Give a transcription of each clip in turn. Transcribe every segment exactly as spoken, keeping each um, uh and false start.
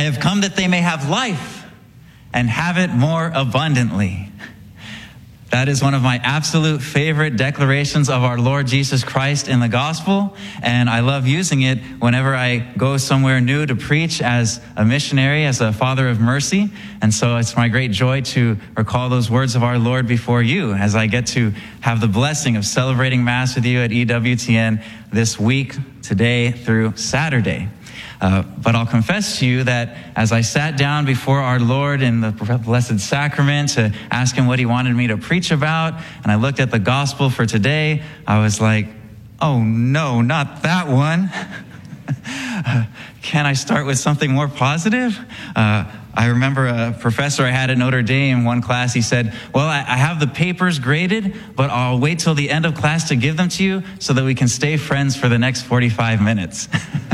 I have come that they may have life and have it more abundantly. That is one of my absolute favorite declarations of our Lord Jesus Christ in the gospel, and I love using it whenever I go somewhere new to preach as a missionary, as a father of mercy. And so it's my great joy to recall those words of our Lord before you as I get to have the blessing of celebrating Mass with you at E W T N this week, today through Saturday. Uh, but I'll confess to you that as I sat down before our Lord in the Blessed Sacrament to ask him what he wanted me to preach about, and I looked at the gospel for today, I was like, oh no, not that one. uh, can I start with something more positive? Uh, I remember a professor I had at Notre Dame, one class, he said, well, I, I have the papers graded, but I'll wait till the end of class to give them to you so that we can stay friends for the next forty-five minutes.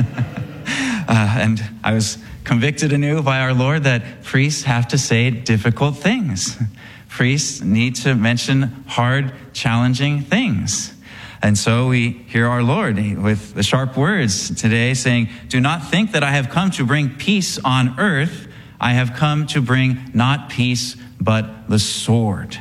Uh, and I was convicted anew by our Lord that priests have to say difficult things. Priests need to mention hard, challenging things. And so we hear our Lord with the sharp words today saying, do not think that I have come to bring peace on earth. I have come to bring not peace, but the sword.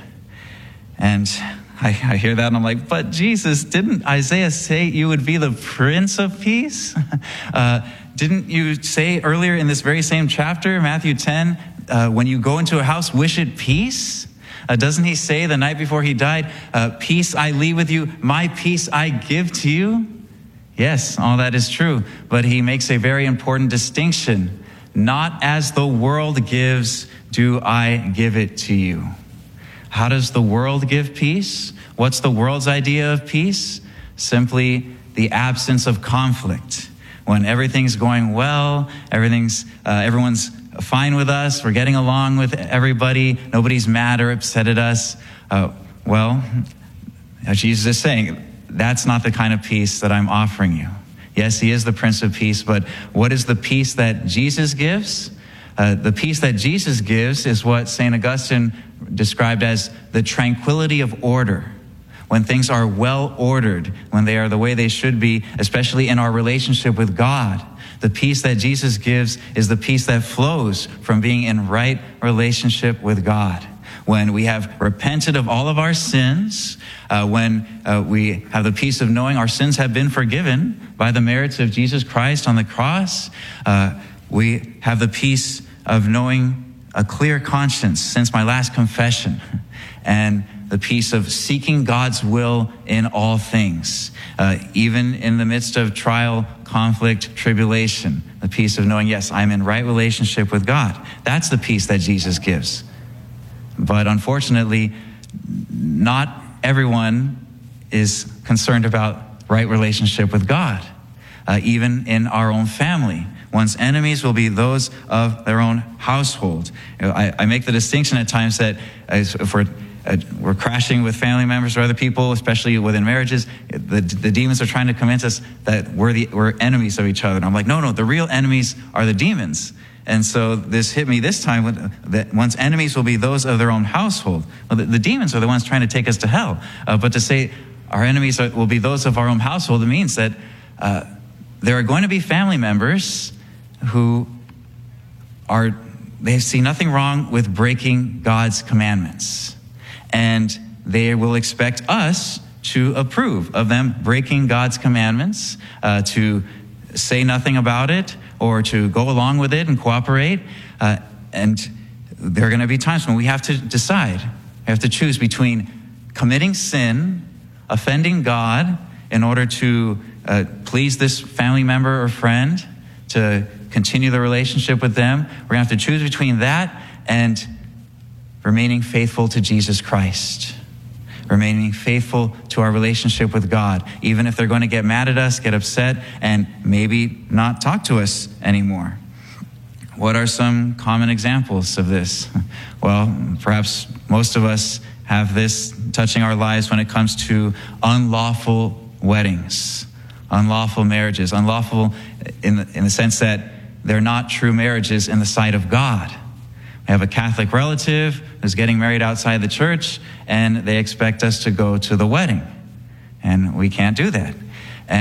And I, I hear that and I'm like, but Jesus, didn't Isaiah say you would be the Prince of Peace? Uh, Didn't you say earlier in this very same chapter, Matthew ten, uh, when you go into a house, wish it peace? Uh, doesn't he say the night before he died, uh, peace I leave with you, my peace I give to you? Yes, all that is true. But he makes a very important distinction. Not as the world gives, do I give it to you. How does the world give peace? What's the world's idea of peace? Simply the absence of conflict. When everything's going well, everything's uh, everyone's fine with us, we're getting along with everybody, nobody's mad or upset at us. Uh, well, as Jesus is saying, that's not the kind of peace that I'm offering you. Yes, he is the Prince of Peace, but what is the peace that Jesus gives? Uh, the peace that Jesus gives is what Saint Augustine described as the tranquility of order. When things are well ordered, when they are the way they should be, especially in our relationship with God. The peace that Jesus gives is the peace that flows from being in right relationship with God. When we have repented of all of our sins, uh, when uh, we have the peace of knowing our sins have been forgiven by the merits of Jesus Christ on the cross, uh, we have the peace of knowing a clear conscience since my last confession, and the peace of seeking God's will in all things, uh, even in the midst of trial, conflict, tribulation, the peace of knowing, yes, I'm in right relationship with God. That's the peace that Jesus gives. But unfortunately, not everyone is concerned about right relationship with God, uh, even in our own family. One's enemies will be those of their own household. I, I make the distinction at times that if we're Uh, we're crashing with family members or other people, especially within marriages, the, the demons are trying to convince us that we're the, we're enemies of each other. And I'm like, no, no, the real enemies are the demons. And so this hit me this time, with, that one's enemies will be those of their own household. Well, the, the demons are the ones trying to take us to hell. Uh, but to say our enemies are, will be those of our own household, it means that uh, there are going to be family members who are, they see nothing wrong with breaking God's commandments. And they will expect us to approve of them breaking God's commandments, uh, to say nothing about it or to go along with it and cooperate. Uh, and there are going to be times when we have to decide. We have to choose between committing sin, offending God in order to uh, please this family member or friend, to continue the relationship with them. We're going to have to choose between that and remaining faithful to Jesus Christ, remaining faithful to our relationship with God, even if they're going to get mad at us, get upset, and maybe not talk to us anymore. What are some common examples of this? Well, perhaps most of us have this touching our lives when it comes to unlawful weddings, unlawful marriages, unlawful in the, in the sense that they're not true marriages in the sight of God. We have a Catholic relative who's getting married outside the church, and they expect us to go to the wedding. And we can't do that.